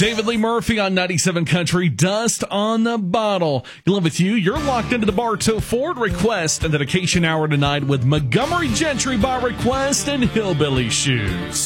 David Lee Murphy on 97 Country, Dust on the Bottle. You love it, you. You're locked into the Bartow Ford Request and Dedication Hour tonight with Montgomery Gentry by request and Hillbilly Shoes.